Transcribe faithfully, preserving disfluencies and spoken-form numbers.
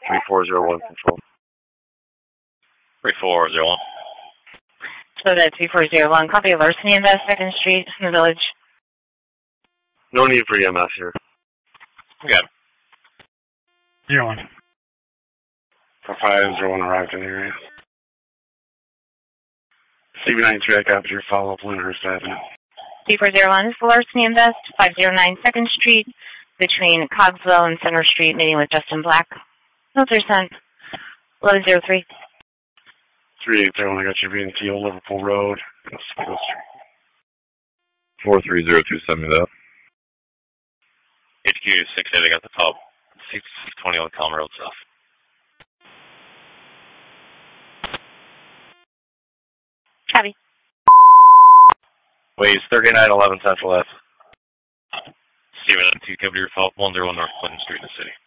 three four zero one control. three four zero one. So that's three four zero one. Copy larceny in the second Street in the Village. No need for E M S here. Okay. Zero one. four five zero one arrived in the area. C B ninety-three, I copied your follow-up, Lyndhurst Avenue. three four zero one, this is the larceny invest, five oh nine second Street, between Cogswell and Center Street, meeting with Justin Black. No, there's none. eleven oh three. three eight zero, I got you being T O Liverpool Road. Street. four three zero two, send me that. H Q six eight, I got the top. six twenty on Calm Road South. Copy. Ways thirty-nine eleven Central F. Steven, two, cover your fault, one oh one North Clinton Street in the city.